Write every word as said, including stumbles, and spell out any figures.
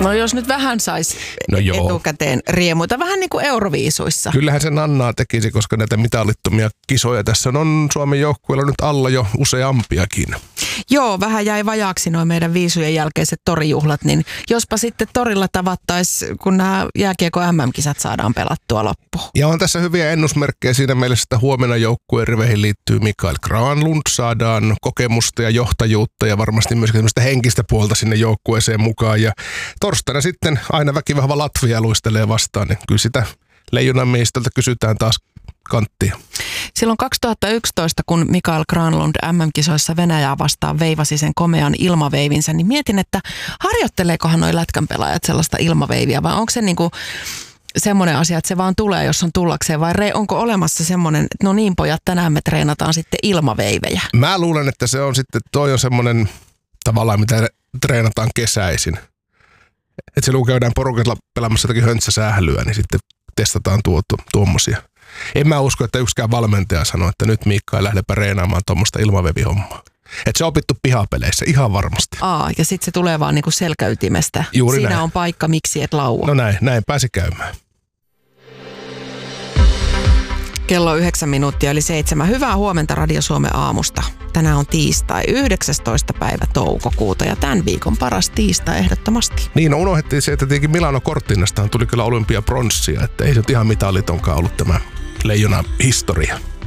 No jos nyt vähän saisi no etukäteen riemuita, vähän niin kuin euroviisuissa. Kyllähän se Nannaa tekisi, koska näitä mitalittomia kisoja tässä on Suomen joukkueella nyt alla jo useampiakin. Joo, vähän jäi vajaaksi noin meidän viisujen jälkeiset torijuhlat, niin jospa sitten torilla tavattaisiin, kun nämä jääkiekko M M-kisat saadaan pelattua loppuun. Ja on tässä hyviä ennusmerkkejä siinä mielessä, että huomenna joukkueen riveihin liittyy Mikael Granlund, saadaan kokemusta ja johtajuutta ja varmasti myös tämmöistä henkistä puolta sinne joukkueeseen mukaan. Ja torstaina sitten aina väkivahva Latvia luistelee vastaan, niin kyllä sitä Leijonan miehistöltä kysytään taas kanttia. Silloin kaksituhattayksitoista, kun Mikael Granlund M M-kisoissa Venäjää vastaan veivasi sen komean ilmaveivinsä, niin mietin, että harjoitteleekohan noi lätkän pelaajat sellaista ilmaveiviä vai onko se niinku semmoinen asia, että se vaan tulee, jos on tullakseen vai onko olemassa semmoinen, että no niin pojat, tänään me treenataan sitten ilmaveivejä? Mä luulen, että se on sitten, toi on semmoinen tavallaan, mitä treenataan kesäisin. Että silloin kun käydään porukalla pelaamassa jotakin höntsäsählyä, niin sitten testataan tuo, tu, tuommoisia. En mä usko, että yksikään valmentaja sanoo, että nyt Miikka ei lähdepä reenaamaan tuommoista ilmaveivihommaa. Että se on opittu pihapeleissä, ihan varmasti. Aa, ja sitten se tulee vaan niinku selkäytimestä. Juuri Siinä näin. on paikka, miksi et laua. No näin, näin pääsi käymään. Kello yhdeksän minuuttia eli seitsemän. Hyvää huomenta Radio Suomen aamusta. Tänään on tiistai, yhdeksästoista päivä toukokuuta ja tämän viikon paras tiistai ehdottomasti. Niin, no unohdettiin se, että tietenkin Milano Cortinastaan tuli kyllä olympiapronssia, että ei se nyt ihan mitalitonkaan ollut tämä Leijonan historia.